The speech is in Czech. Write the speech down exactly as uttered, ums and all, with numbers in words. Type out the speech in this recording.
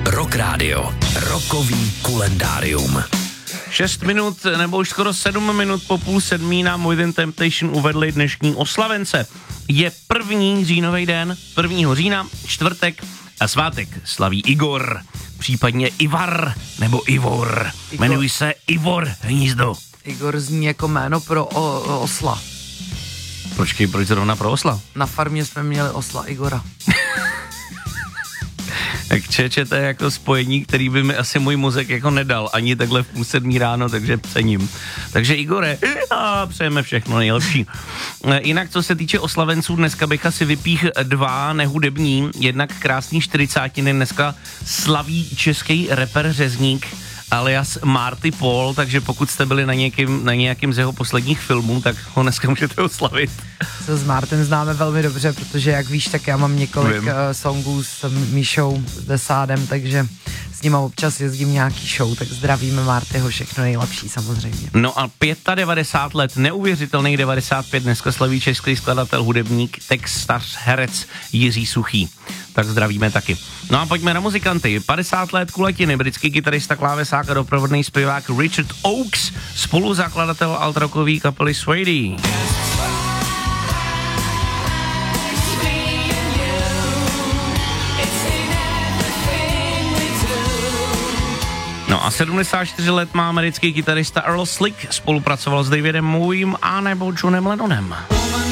Rock Radio. Rockový kalendárium. Šest minut nebo už skoro sedm minut po půl sedmí nám Within Temptation uvedli dnešní oslavence. Je první říjnový den, prvního října, čtvrtek a svátek slaví Igor, případně Ivar nebo Ivor. Igor. Jmenuji se Ivor Hnízdo. Igor zní jako jméno pro o, o, osla. Počkej, proč zrovna pro osla? Na farmě jsme měli osla Igora. Tak čeče, to je jako spojení, který by mi asi můj mozek jako nedal, ani takhle v půl sedmí ráno, takže cením. Takže Igore, a přejeme všechno nejlepší. Jinak, co se týče oslavenců, dneska bych asi vypích dva nehudební, jednak krásný čtyřicátiny, dneska slaví český rapper řezník alias Marty Paul, takže pokud jste byli na, někým, na nějakým z jeho posledních filmů, tak ho dneska můžete oslavit. Se s Martin známe velmi dobře, protože jak víš, tak já mám několik uh, songů s Míšou, s Desádem, takže s ním občas jezdím nějaký show, tak zdravíme Martyho, všechno nejlepší samozřejmě. No a devadesát pět let, neuvěřitelných devadesát pět, dneska slaví český skladatel, hudebník, textař, herec Jiří Suchý. Tak zdravíme taky. No a pojďme na muzikanty. padesát let kulatiny, britský kytarista, klávesák a doprovodný zpěvák Richard Oakes, spoluzakladatel altrockové kapely Suede. No a sedmdesát čtyři let má americký kytarista Earl Slick, spolupracoval s Davidem Moviem a nebo Johnem Lennonem.